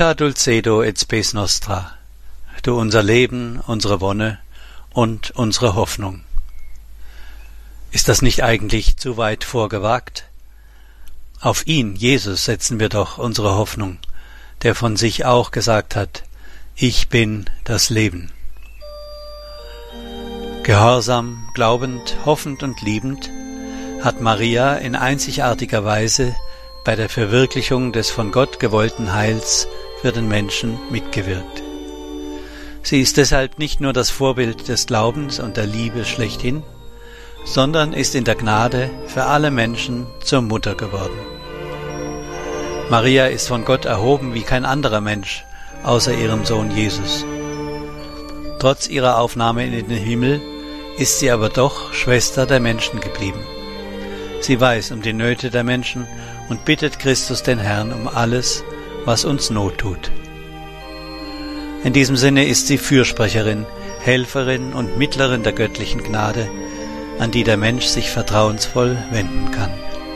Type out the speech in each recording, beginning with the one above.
Vita dulcedo et spes nostra, du unser Leben, unsere Wonne und unsere Hoffnung. Ist das nicht eigentlich zu weit vorgewagt? Auf ihn, Jesus, setzen wir doch unsere Hoffnung, der von sich auch gesagt hat, ich bin das Leben. Gehorsam, glaubend, hoffend und liebend hat Maria in einzigartiger Weise bei der Verwirklichung des von Gott gewollten Heils für den Menschen mitgewirkt. Sie ist deshalb nicht nur das Vorbild des Glaubens und der Liebe schlechthin, sondern ist in der Gnade für alle Menschen zur Mutter geworden. Maria ist von Gott erhoben wie kein anderer Mensch, außer ihrem Sohn Jesus. Trotz ihrer Aufnahme in den Himmel ist sie aber doch Schwester der Menschen geblieben. Sie weiß um die Nöte der Menschen und bittet Christus den Herrn um alles, was uns Not tut. In diesem Sinne ist sie Fürsprecherin, Helferin und Mittlerin der göttlichen Gnade, an die der Mensch sich vertrauensvoll wenden kann.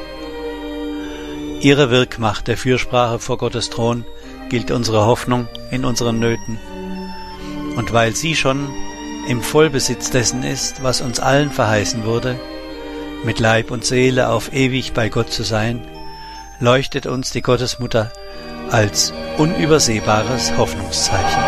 Ihre Wirkmacht der Fürsprache vor Gottes Thron gilt unsere Hoffnung in unseren Nöten. Und weil sie schon im Vollbesitz dessen ist, was uns allen verheißen wurde, mit Leib und Seele auf ewig bei Gott zu sein, leuchtet uns die Gottesmutter als unübersehbares Hoffnungszeichen.